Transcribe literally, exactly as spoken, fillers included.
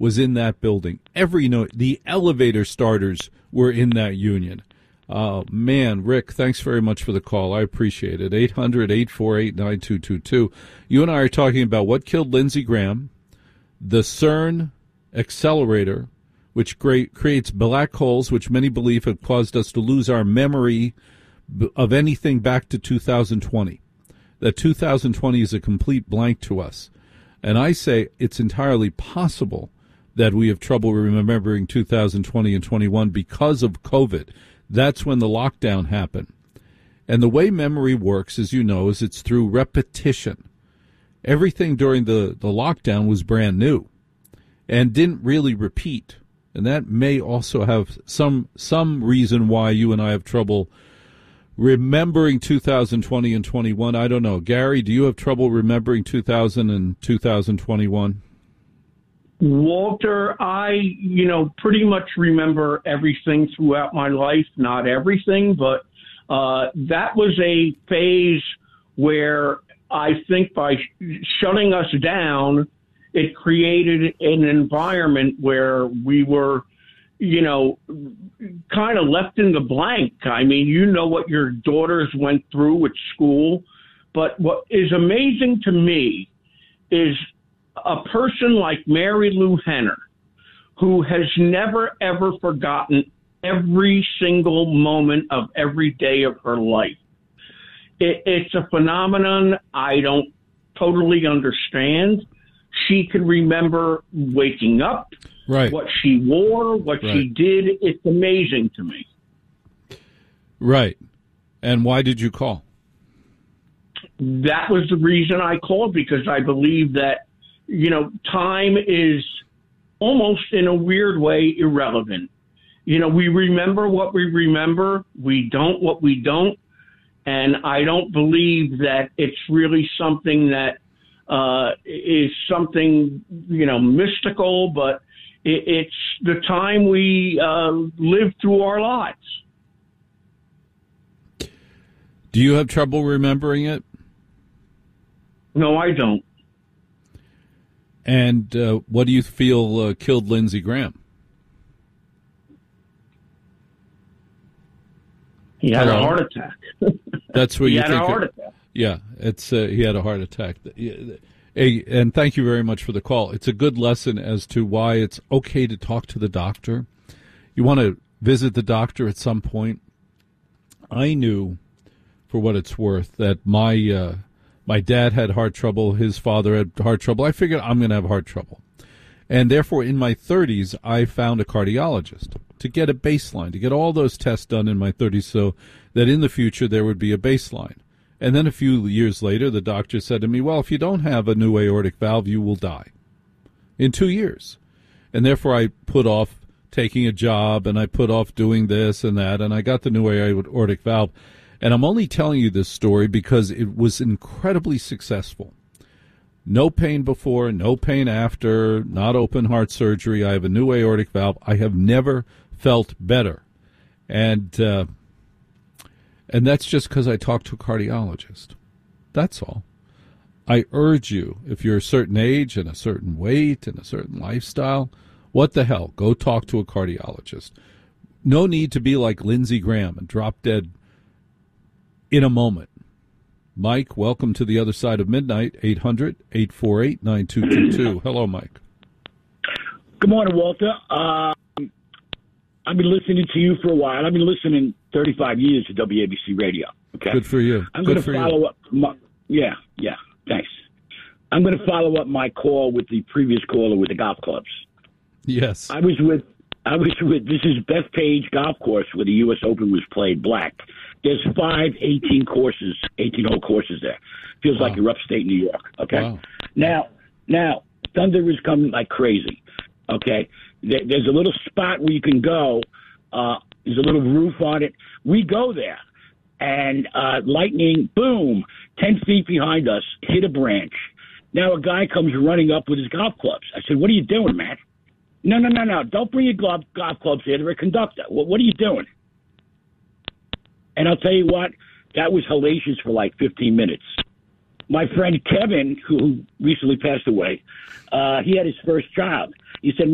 was in that building. Every note, the elevator starters were in that union. Uh, man, Rick, thanks very much for the call. I appreciate it. eight hundred, eight four eight, nine two two two. You and I are talking about what killed Lindsey Graham, the CERN accelerator, which great, creates black holes, which many believe have caused us to lose our memory of anything back to two thousand twenty. That two thousand twenty is a complete blank to us. And I say it's entirely possible that we have trouble remembering two thousand twenty and twenty-one because of COVID. That's when the lockdown happened. And the way memory works, as you know, is it's through repetition. Everything during the, the lockdown was brand new and didn't really repeat. And that may also have some some reason why you and I have trouble remembering two thousand twenty and twenty-one. I don't know. Gary, do you have trouble remembering two thousand and two thousand twenty-one? Walter, I, you know, pretty much remember everything throughout my life. Not everything, but uh, that was a phase where I think by shutting us down, it created an environment where we were, you know, kind of left in the blank. I mean, you know what your daughters went through with school, but what is amazing to me is a person like Mary Lou Henner, who has never, ever forgotten every single moment of every day of her life. It, it's a phenomenon I don't totally understand. She can remember waking up, right, what she wore, what right. she did. It's amazing to me. Right. And why did you call? That was the reason I called, because I believe that, you know, time is almost in a weird way irrelevant. You know, we remember what we remember. We don't what we don't. And I don't believe that it's really something that uh, is something, you know, mystical, but it, it's the time we uh, live through our lives. Do you have trouble remembering it? No, I don't. And uh, what do you feel uh, killed Lindsey Graham? He had Hello? a heart attack. That's what he you had think. a heart it, attack. Yeah, it's uh, he had a heart attack. Hey, and thank you very much for the call. It's a good lesson as to why it's okay to talk to the doctor. You want to visit the doctor at some point. I knew, for what it's worth, that my uh, my dad had heart trouble. His father had heart trouble. I figured I'm going to have heart trouble. And therefore, in my thirties, I found a cardiologist to get a baseline, to get all those tests done in my thirties so that in the future there would be a baseline. And then a few years later, the doctor said to me, well, if you don't have a new aortic valve, you will die in two years. And therefore, I put off taking a job, and I put off doing this and that, and I got the new aortic valve. And I'm only telling you this story because it was incredibly successful. No pain before, no pain after, not open heart surgery. I have a new aortic valve. I have never felt better. And uh, and that's just because I talked to a cardiologist. That's all. I urge you, if you're a certain age and a certain weight and a certain lifestyle, what the hell? Go talk to a cardiologist. No need to be like Lindsey Graham and drop dead in a moment. Mike, welcome to the other side of midnight, eight hundred, eight four eight, nine two two two. Hello, Mike. Good morning, Walter. Uh, I've been listening to you for a while. I've been listening thirty-five years to W A B C Radio. Okay. Good for you. I'm Good going to for follow you. up. My, yeah, yeah, thanks. I'm going to follow up my call with the previous caller with the golf clubs. Yes. I was with, I was with, this is Bethpage Golf Course where the U S Open was played, black. There's five eighteen courses, eighteen-hole courses there. Feels wow. like you're upstate New York, okay? Wow. Now, now, thunder is coming like crazy, okay? There, there's a little spot where you can go. Uh, there's a little roof on it. We go there, and uh, lightning, boom, ten feet behind us, hit a branch. Now a guy comes running up with his golf clubs. I said, what are you doing, man? No, no, no, no. Don't bring your golf, golf clubs here. They're a conductor. What, what are you doing? And I'll tell you what, that was hellacious for like fifteen minutes. My friend Kevin, who recently passed away, uh, he had his first child. He said,